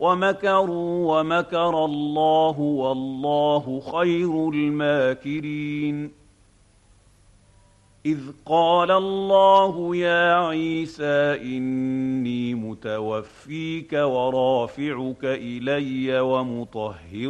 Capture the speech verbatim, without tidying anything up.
ومكروا ومكر الله والله خير الماكرين. إذ قال الله يا عيسى إني متوفيك ورافعك إلي ومطهرك